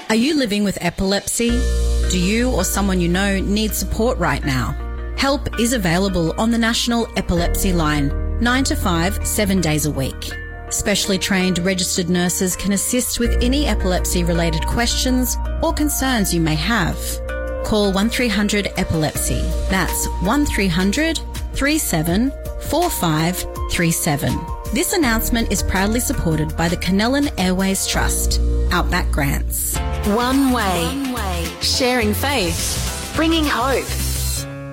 Are you living with epilepsy? Do you or someone you know need support right now? Help is available on the National Epilepsy Line, 9 to 5, 7 days a week. Specially trained registered nurses can assist with any epilepsy-related questions or concerns you may have. Call 1300 Epilepsy. That's 1300 37 4537. This announcement is proudly supported by the Canellan Airways Trust. Outback Grants. One way. Sharing faith. Bringing hope.